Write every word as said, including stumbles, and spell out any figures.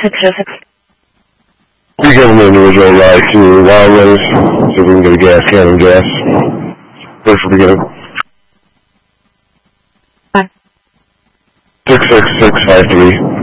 six oh six. We give them an individual ride to Wildways, so we can get a gas can and gas. Ready for beginning. Bye. six six six five three.